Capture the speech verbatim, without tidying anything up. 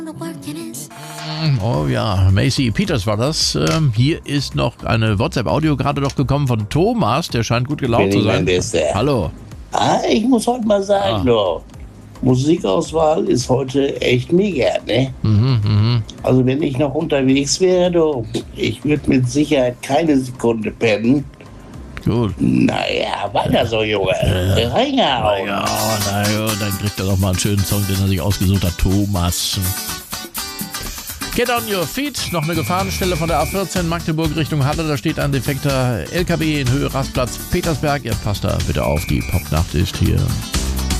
Oh ja, Macy Peters war das. Ähm, hier ist noch eine WhatsApp-Audio gerade noch gekommen von Thomas. Der scheint gut gelaunt zu sein. Hallo. Ah, ich muss heute mal sagen, Ah. doch, Musikauswahl ist heute echt mega, ne? Mhm, mhm. Also wenn ich noch unterwegs wäre, doch, ich würde mit Sicherheit keine Sekunde pennen. Gut. Naja, weiter so, Junge. Ja, Reingehauen. ja, na ja, dann kriegt er doch mal einen schönen Song, den er sich ausgesucht hat. Thomas. Get on your feet. Noch eine Gefahrenstelle von der A vierzehn Magdeburg Richtung Halle. Da steht ein defekter L K W in Höhe Rastplatz Petersberg. Ihr passt da bitte auf. Die Popnacht ist hier.